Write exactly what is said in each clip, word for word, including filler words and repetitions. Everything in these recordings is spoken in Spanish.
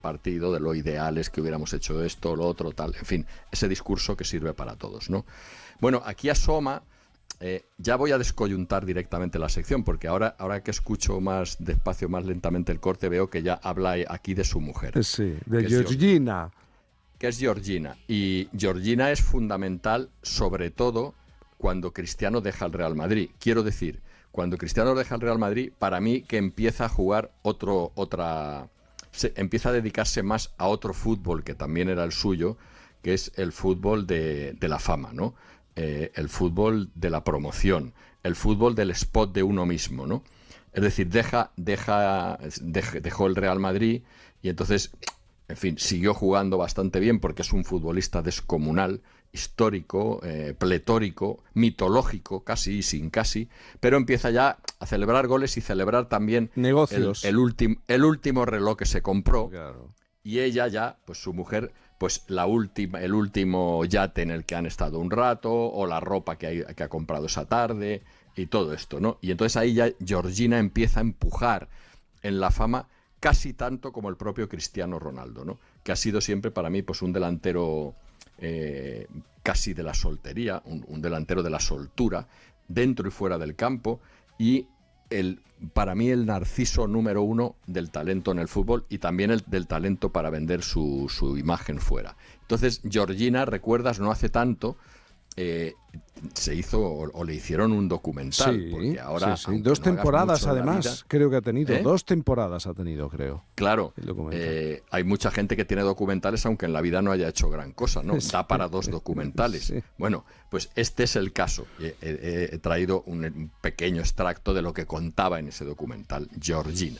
partido, de lo ideal es que hubiéramos hecho esto, lo otro, tal, en fin, ese discurso que sirve para todos, ¿no? Bueno, aquí asoma, eh, ya voy a descoyuntar directamente la sección, porque ahora, ahora que escucho más despacio, más lentamente el corte, veo que ya habla aquí de su mujer. Sí, de Georgina. Que es Georgina. Y Georgina es fundamental, sobre todo, cuando Cristiano deja el Real Madrid. Quiero decir, cuando Cristiano deja el Real Madrid, para mí que empieza a jugar otro, otra... Se, empieza a dedicarse más a otro fútbol que también era el suyo, que es el fútbol de, de la fama, ¿no? Eh, el fútbol de la promoción, el fútbol del spot de uno mismo, ¿no? Es decir, deja, deja, dej, dejó el Real Madrid y entonces, en fin, siguió jugando bastante bien porque es un futbolista descomunal, histórico, eh, pletórico, mitológico, casi y sin casi, pero empieza ya a celebrar goles y celebrar también negocios. El, el, ultim, el último reloj que se compró, claro. Y ella ya, pues su mujer, pues la última, el último yate en el que han estado un rato, o la ropa que, hay, que ha comprado esa tarde, y todo esto, ¿no? Y entonces ahí ya Georgina empieza a empujar en la fama casi tanto como el propio Cristiano Ronaldo, ¿no? Que ha sido siempre para mí pues un delantero eh, casi de la soltería, un, un delantero de la soltura, dentro y fuera del campo, y el, para mí el narciso número uno del talento en el fútbol y también el del talento para vender su, su imagen fuera. Entonces Georgina, recuerdas, no hace tanto eh, se hizo o, o le hicieron un documental, sí, porque ahora sí, sí. dos no temporadas además vida, creo que ha tenido ¿eh? dos temporadas ha tenido creo claro eh, hay mucha gente que tiene documentales aunque en la vida no haya hecho gran cosa, ¿no? Sí, da para dos documentales sí. Bueno, pues este es el caso. He, he, he traído un, un pequeño extracto de lo que contaba en ese documental Georgina.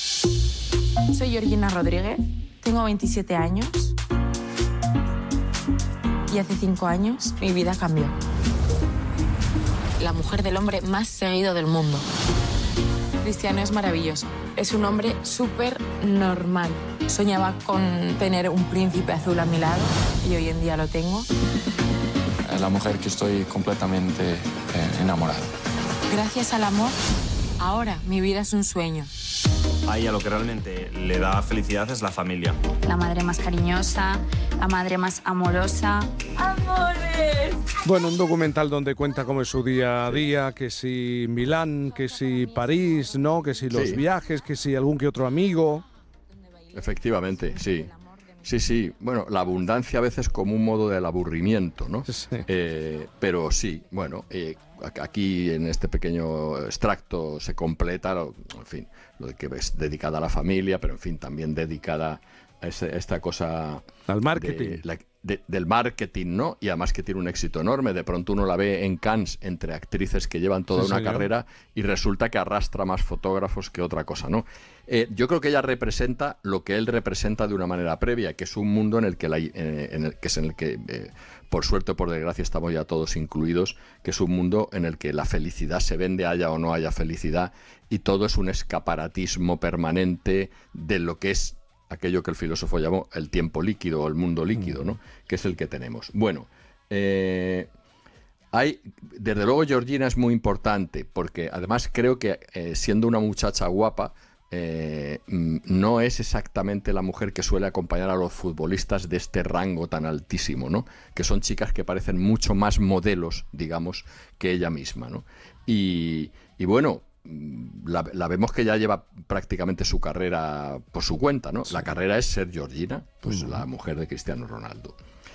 Soy Georgina Rodríguez, tengo veintisiete años y hace cinco años mi vida cambió. La mujer del hombre más seguido del mundo. Cristiano es maravilloso. Es un hombre súper normal. Soñaba con tener un príncipe azul a mi lado y hoy en día lo tengo. Es la mujer que estoy completamente eh, enamorado. Gracias al amor, ahora mi vida es un sueño. A ella lo que realmente le da felicidad es la familia. La madre más cariñosa, la madre más amorosa. ¡Amores! Bueno, un documental donde cuenta cómo es su día a día, que si Milán, que si París, ¿no? Que si los sí. viajes, que si algún que otro amigo. Efectivamente, sí. Sí, sí. Bueno, la abundancia a veces como un modo del aburrimiento, ¿no? Sí. Eh, pero sí, bueno, eh, aquí en este pequeño extracto se completa, en fin, lo de que es dedicada a la familia, pero en fin, también dedicada a ese, esta cosa... Al marketing. De, la, de, del marketing, ¿no? Y además que tiene un éxito enorme. De pronto uno la ve en Cannes entre actrices que llevan toda sí, una señor. carrera y resulta que arrastra más fotógrafos que otra cosa, ¿no? Eh, yo creo que ella representa lo que él representa de una manera previa, que es un mundo en el que, la, eh, en el, que es en el que, eh, por suerte o por desgracia, estamos ya todos incluidos, que es un mundo en el que la felicidad se vende, haya o no haya felicidad, y todo es un escaparatismo permanente de lo que es aquello que el filósofo llamó el tiempo líquido o el mundo líquido, ¿no? Que es el que tenemos. Bueno, eh, hay, desde luego Georgina es muy importante, porque además creo que eh, siendo una muchacha guapa, eh, no es exactamente la mujer que suele acompañar a los futbolistas de este rango tan altísimo, ¿no? Que son chicas que parecen mucho más modelos, digamos, que ella misma, ¿no? Y, y bueno... La, la vemos que ya lleva prácticamente su carrera por su cuenta, ¿no? Sí. La carrera es ser Georgina, pues uh-huh. la mujer de Cristiano Ronaldo.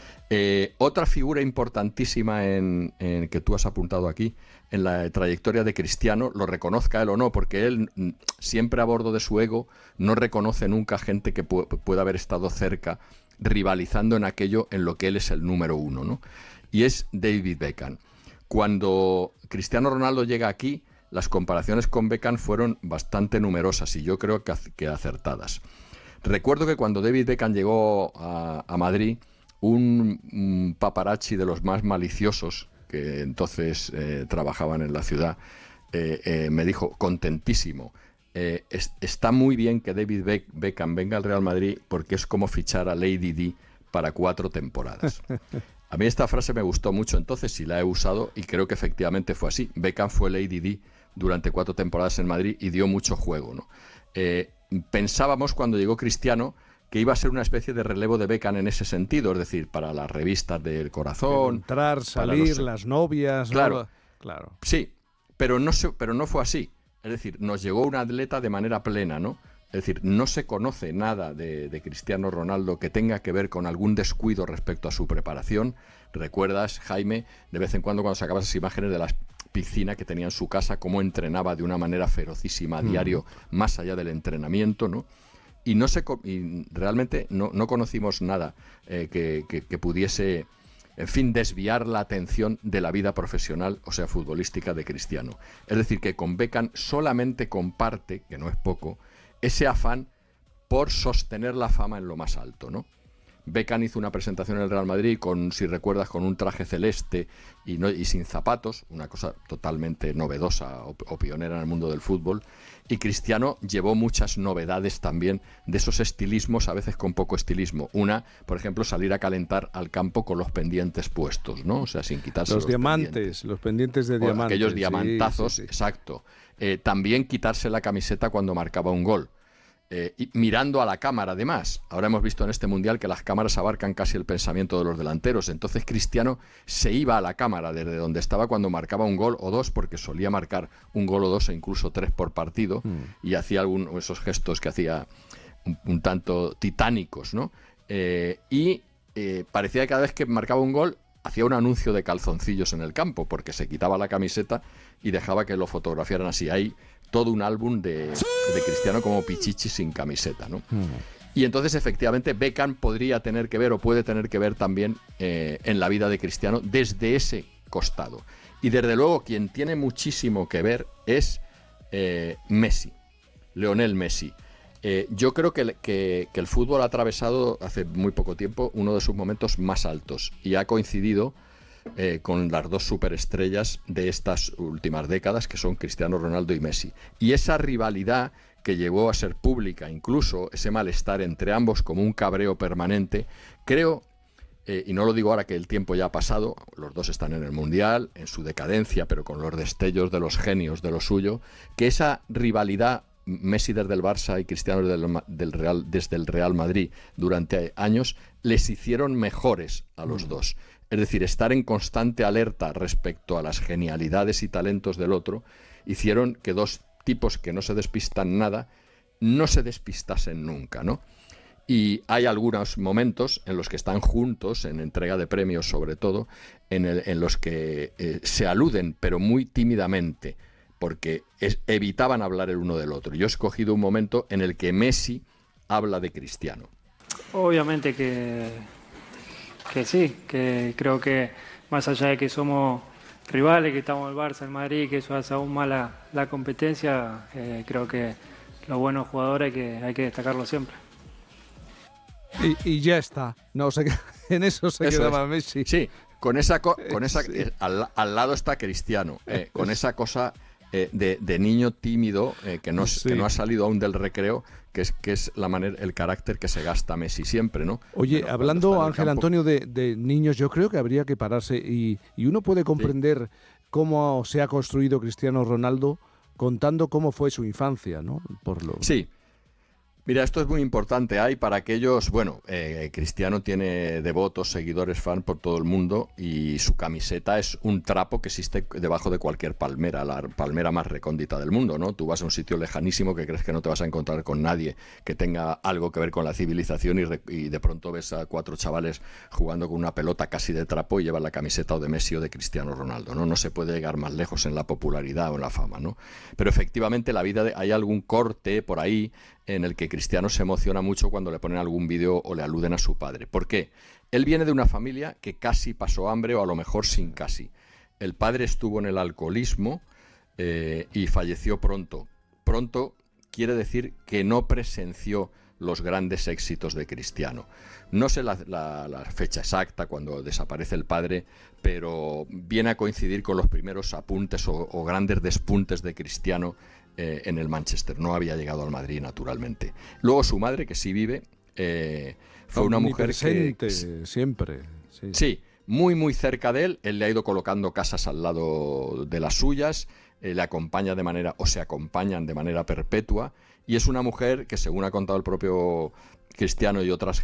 Eh, otra figura importantísima en, en que tú has apuntado aquí, en la trayectoria de Cristiano, lo reconozca él o no, porque él siempre a bordo de su ego no reconoce nunca gente que pu- pueda haber estado cerca, rivalizando en aquello en lo que él es el número uno, ¿no? Y es David Beckham. Cuando Cristiano Ronaldo llega aquí, las comparaciones con Beckham fueron bastante numerosas y yo creo que, que acertadas. Recuerdo que cuando David Beckham llegó a, a Madrid, un, un paparazzi de los más maliciosos que entonces eh, trabajaban en la ciudad, eh, eh, me dijo, contentísimo, eh, es, está muy bien que David Be- Beckham venga al Real Madrid porque es como fichar a Lady Di para cuatro temporadas. A mí esta frase me gustó mucho, entonces sí la he usado y creo que efectivamente fue así. Beckham fue Lady Di durante cuatro temporadas en Madrid y dio mucho juego, ¿no? Eh, pensábamos cuando llegó Cristiano que iba a ser una especie de relevo de Beckham en ese sentido, es decir, para las revistas del corazón. Entrar, salir, los... las novias. Claro, ¿no? Claro. Sí, pero no, se, pero no fue así. Es decir, nos llegó un atleta de manera plena, ¿no? Es decir, no se conoce nada de, de Cristiano Ronaldo que tenga que ver con algún descuido respecto a su preparación. ¿Recuerdas, Jaime, de vez en cuando cuando sacabas esas imágenes de la piscina que tenía en su casa, cómo entrenaba de una manera ferocísima a diario, mm. más allá del entrenamiento, ¿no? Y, no se, y realmente no, no conocimos nada eh, que, que, que pudiese, en fin, desviar la atención de la vida profesional, o sea, futbolística de Cristiano. Es decir, que con Beckham solamente comparte, que no es poco, ese afán por sostener la fama en lo más alto, ¿no? Beckham hizo una presentación en el Real Madrid con, si recuerdas, con un traje celeste y, no, y sin zapatos, una cosa totalmente novedosa o, o pionera en el mundo del fútbol. Y Cristiano llevó muchas novedades también de esos estilismos, a veces con poco estilismo. Una, por ejemplo, salir a calentar al campo con los pendientes puestos, ¿no? O sea, sin quitarse los, los diamantes, pendientes. los pendientes de diamantes. Aquellos diamantazos, sí, sí, sí. Exacto. Eh, también quitarse la camiseta cuando marcaba un gol. Eh, y mirando a la cámara, además. Ahora hemos visto en este Mundial que las cámaras abarcan casi el pensamiento de los delanteros. Entonces Cristiano se iba a la cámara desde donde estaba cuando marcaba un gol o dos, porque solía marcar un gol o dos e incluso tres por partido, mm. y hacía algunos de esos gestos que hacía un, un tanto titánicos, ¿no? Eh, y eh, parecía que cada vez que marcaba un gol hacía un anuncio de calzoncillos en el campo, porque se quitaba la camiseta y dejaba que lo fotografiaran así. Hay todo un álbum de, de Cristiano como Pichichi sin camiseta, ¿no? Mm. Y entonces, efectivamente, Beckham podría tener que ver o puede tener que ver también eh, en la vida de Cristiano desde ese costado. Y desde luego, quien tiene muchísimo que ver es eh, Messi, Lionel Messi. Eh, yo creo que, que, que el fútbol ha atravesado hace muy poco tiempo uno de sus momentos más altos y ha coincidido eh, con las dos superestrellas de estas últimas décadas, que son Cristiano Ronaldo y Messi. Y esa rivalidad que llegó a ser pública, incluso ese malestar entre ambos como un cabreo permanente, creo, eh, y no lo digo ahora que el tiempo ya ha pasado, los dos están en el Mundial, en su decadencia, pero con los destellos de los genios de lo suyo, que esa rivalidad Messi desde el Barça y Cristiano desde el, del Real, desde el Real Madrid durante años les hicieron mejores a los mm. dos. Es decir, estar en constante alerta respecto a las genialidades y talentos del otro hicieron que dos tipos que no se despistan nada no se despistasen nunca, ¿no? Y hay algunos momentos en los que están juntos, en entrega de premios sobre todo, en, el, en los que eh, se aluden, pero muy tímidamente, porque es, evitaban hablar el uno del otro. Yo he escogido un momento en el que Messi habla de Cristiano. Obviamente que, que sí, que creo que más allá de que somos rivales, que estamos el Barça, el Madrid, que eso hace aún más la, la competencia, eh, creo que los buenos jugadores hay que, hay que destacarlos siempre. Y, y ya está, no, se, en eso se eso quedaba es. Messi. Sí, con esa, co, con esa sí. eh, al, al lado está Cristiano, eh, con esa cosa eh, de, de niño tímido eh, que, no, sí. que no ha salido aún del recreo, que es, que es la manera, el carácter que se gasta Messi siempre, ¿no? Oye, pero hablando, Ángel campo... Antonio, de, de niños, yo creo que habría que pararse y, y uno puede comprender sí. cómo se ha construido Cristiano Ronaldo contando cómo fue su infancia, ¿no? Por lo... Sí. Mira, esto es muy importante. Hay para aquellos, bueno, eh, Cristiano tiene devotos, seguidores, fan por todo el mundo y su camiseta es un trapo que existe debajo de cualquier palmera, la palmera más recóndita del mundo, ¿no? Tú vas a un sitio lejanísimo que crees que no te vas a encontrar con nadie que tenga algo que ver con la civilización y, re, y de pronto ves a cuatro chavales jugando con una pelota casi de trapo y llevan la camiseta o de Messi o de Cristiano Ronaldo, ¿no? No se puede llegar más lejos en la popularidad o en la fama, ¿no? Pero efectivamente la vida de, hay algún corte por ahí en el que Cristiano se emociona mucho cuando le ponen algún vídeo o le aluden a su padre. ¿Por qué? Él viene de una familia que casi pasó hambre o a lo mejor sin casi. El padre estuvo en el alcoholismo eh, y falleció pronto. Pronto quiere decir que no presenció los grandes éxitos de Cristiano. No sé la, la, la fecha exacta cuando desaparece el padre, pero viene a coincidir con los primeros apuntes o, o grandes despuntes de Cristiano Eh, en el Manchester. No había llegado al Madrid, naturalmente. Luego su madre, que sí vive, eh, fue una mujer que... siempre. Sí. sí, muy, muy cerca de él. Él le ha ido colocando casas al lado de las suyas. eh, le acompaña de manera, o se acompañan de manera perpetua, y es una mujer que, según ha contado el propio Cristiano y otras